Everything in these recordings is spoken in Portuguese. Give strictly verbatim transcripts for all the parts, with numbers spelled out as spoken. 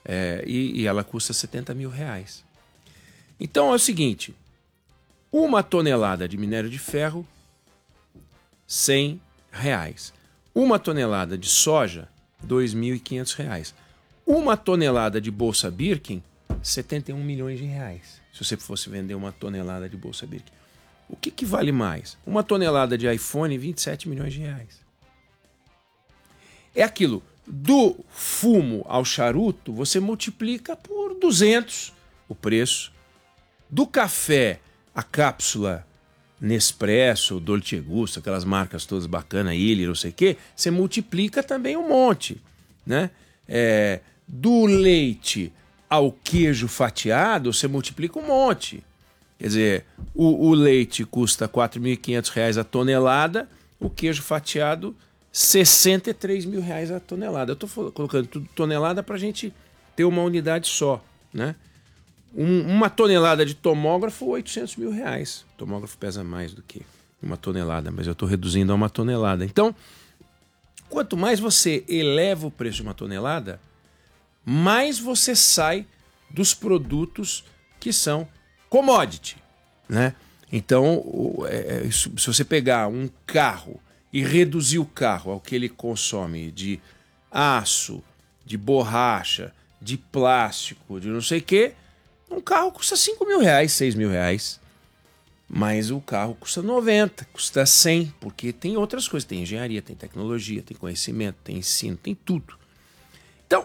É, e, e ela custa setenta mil reais. Então é o seguinte, uma tonelada de minério de ferro, cem reais. Uma tonelada de soja, dois mil e quinhentos reais. Uma tonelada de bolsa Birkin, setenta e um milhões de reais. Se você fosse vender uma tonelada de bolsa Birkin. O que, que vale mais? Uma tonelada de iPhone, vinte e sete milhões de reais. É aquilo, do fumo ao charuto, você multiplica por duzentos o preço. Do café, a cápsula Nespresso, Dolce Gusto, aquelas marcas todas bacanas, Illy, não sei o quê, você multiplica também um monte, né? É, do leite ao queijo fatiado, você multiplica um monte. Quer dizer, o, o leite custa quatro mil e quinhentos reais a tonelada, o queijo fatiado sessenta e três mil reais a tonelada. Eu estou colocando tudo tonelada para a gente ter uma unidade só, né? Um, uma tonelada de tomógrafo, oitocentos mil reais. O tomógrafo pesa mais do que uma tonelada, mas eu estou reduzindo a uma tonelada. Então, quanto mais você eleva o preço de uma tonelada, mais você sai dos produtos que são commodity, né? Então, é, é, se você pegar um carro e reduzir o carro ao que ele consome de aço, de borracha, de plástico, de não sei o quê, um carro custa cinco mil reais, seis mil reais. Mas o carro custa noventa, custa cem, porque tem outras coisas. Tem engenharia, tem tecnologia, tem conhecimento, tem ensino, tem tudo. Então,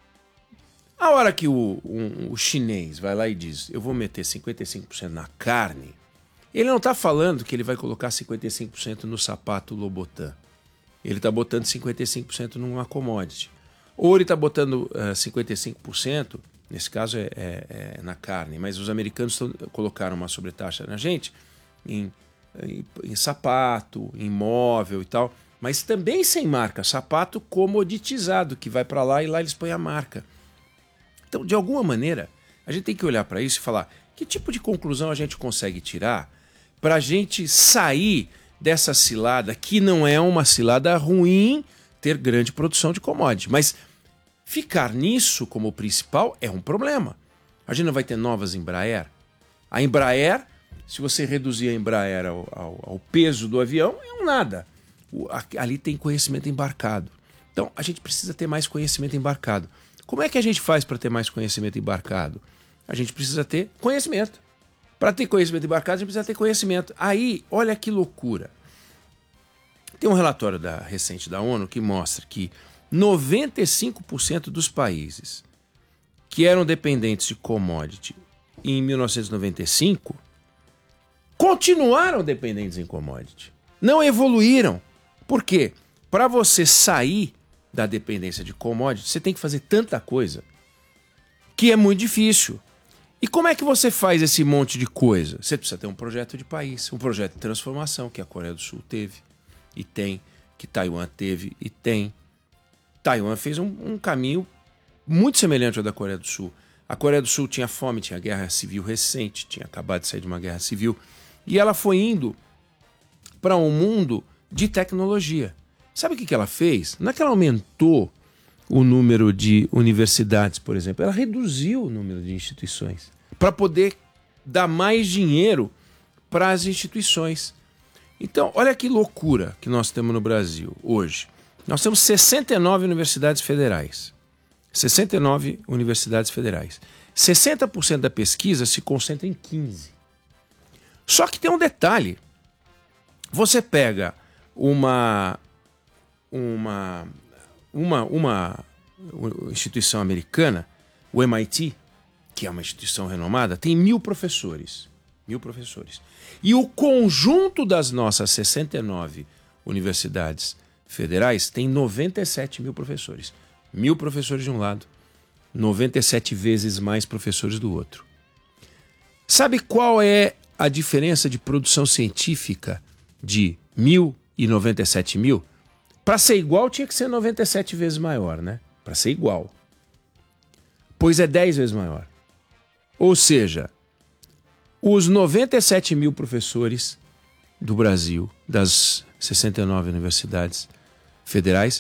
a hora que o, um, o chinês vai lá e diz, eu vou meter cinquenta e cinco por cento na carne, ele não está falando que ele vai colocar cinquenta e cinco por cento no sapato Louboutin. Ele está botando cinquenta e cinco por cento numa commodity. Ou ele está botando uh, cinquenta e cinco por cento, nesse caso é, é, é na carne, mas os americanos tão, colocaram uma sobretaxa na gente em, em, em sapato, em móvel e tal, mas também sem marca, sapato comoditizado, que vai para lá e lá eles põem a marca. Então, de alguma maneira, a gente tem que olhar para isso e falar que tipo de conclusão a gente consegue tirar para a gente sair dessa cilada, que não é uma cilada ruim ter grande produção de commodity, mas ficar nisso como principal é um problema. A gente não vai ter novas Embraer. A Embraer, se você reduzir a Embraer ao, ao, ao peso do avião, é um nada. O, a, ali tem conhecimento embarcado. Então, a gente precisa ter mais conhecimento embarcado. Como é que a gente faz para ter mais conhecimento embarcado? A gente precisa ter conhecimento. Para ter conhecimento embarcado, a gente precisa ter conhecimento. Aí, olha que loucura. Tem um relatório da, recente da ONU que mostra que noventa e cinco por cento dos países que eram dependentes de commodity em mil novecentos e noventa e cinco continuaram dependentes em commodity. Não evoluíram. Por quê? Para você sair da dependência de commodity, você tem que fazer tanta coisa que é muito difícil. E como é que você faz esse monte de coisa? Você precisa ter um projeto de país, um projeto de transformação, que a Coreia do Sul teve e tem, que Taiwan teve e tem. Taiwan fez um, um caminho muito semelhante ao da Coreia do Sul. A Coreia do Sul tinha fome, tinha guerra civil recente, tinha acabado de sair de uma guerra civil, e ela foi indo para um mundo de tecnologia. Sabe o que, que ela fez? Não é que ela aumentou o número de universidades, por exemplo, ela reduziu o número de instituições para poder dar mais dinheiro para as instituições. Então, olha que loucura que nós temos no Brasil hoje. Nós temos sessenta e nove universidades federais. sessenta e nove universidades federais. sessenta por cento da pesquisa se concentra em quinze. Só que tem um detalhe. Você pega uma, uma, uma, uma instituição americana, o M I T, que é uma instituição renomada, tem mil professores. Mil professores. E o conjunto das nossas sessenta e nove universidades federais tem noventa e sete mil professores. Mil professores de um lado, noventa e sete vezes mais professores do outro. Sabe qual é a diferença de produção científica de mil e noventa e sete mil? Para ser igual, tinha que ser noventa e sete vezes maior, né? Para ser igual. Pois é dez vezes maior. Ou seja, os noventa e sete mil professores do Brasil, das sessenta e nove universidades federais,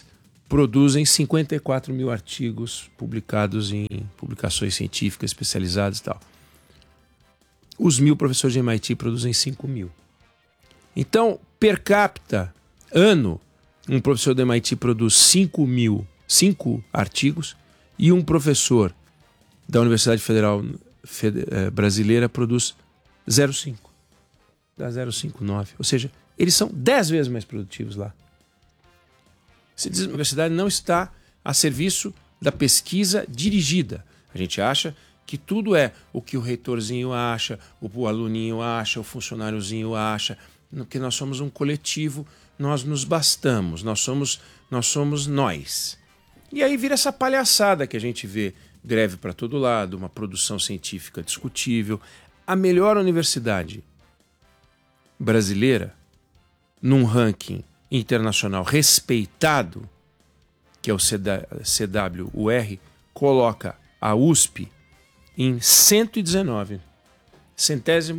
produzem cinquenta e quatro mil artigos publicados em publicações científicas especializadas e tal. Os mil professores de M I T produzem cinco mil. Então, per capita, ano, um professor do M I T produz cinco mil, cinco artigos, e um professor da Universidade Federal Brasileira produz zero vírgula cinco. Dá zero vírgula cinquenta e nove. Ou seja, eles são dez vezes mais produtivos lá. Se diz que a universidade não está a serviço da pesquisa dirigida. A gente acha que tudo é o que o reitorzinho acha, o aluninho acha, o funcionáriozinho acha, que nós somos um coletivo, nós nos bastamos, nós somos, nós somos nós. E aí vira essa palhaçada que a gente vê, greve para todo lado, uma produção científica discutível. A melhor universidade brasileira, num ranking internacional respeitado, que é o C W U R, coloca a U S P em cento e dezenove, centésimo